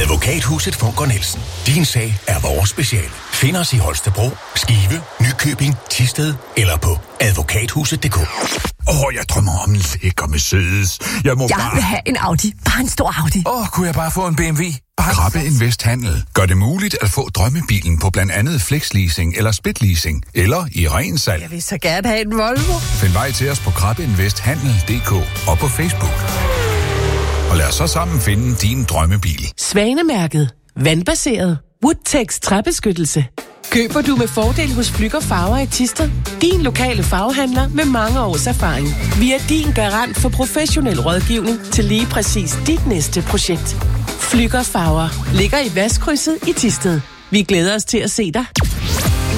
Advokathuset Funker Nielsen. Din sag er vores speciale. Find os i Holstebro, Skive, Nykøbing, Thisted eller på advokathuset.dk. Jeg drømmer om en lækker Mercedes. Jeg vil have en Audi. Bare en stor Audi. Kunne jeg bare få en BMW? Krabbe Invest Handel gør det muligt at få drømmebilen på blandt andet flexleasing eller splitleasing, eller i ren salg. Jeg vil så gerne have en Volvo. Find vej til os på krabbeinvesthandel.dk og på Facebook. Og lad os så sammen finde din drømmebil. Svanemærket. Vandbaseret. Woodtex træbeskyttelse. Køber du med fordel hos Flügger Farver i Thisted? Din lokale farvehandler med mange års erfaring. Vi er din garant for professionel rådgivning til lige præcis dit næste projekt. Flügger Farver ligger i Vestkrydset i Thisted. Vi glæder os til at se dig.